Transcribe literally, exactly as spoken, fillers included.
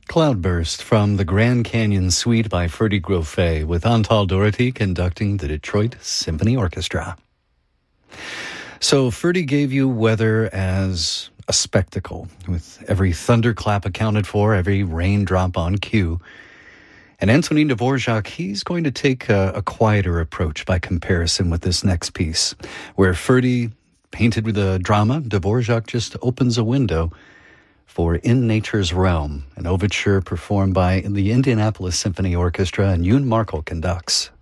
Cloudburst from the Grand Canyon Suite by Ferdy Grofé, with Antal Doherty conducting the Detroit Symphony Orchestra. So Ferdy gave you weather as a spectacle, with every thunderclap accounted for, every raindrop on cue. And Antonin Dvorak, he's going to take a, a quieter approach by comparison with this next piece, where Ferdy painted with a drama, Dvorak just opens a window for In Nature's Realm, an overture performed by the Indianapolis Symphony Orchestra, and Yoon Markel conducts.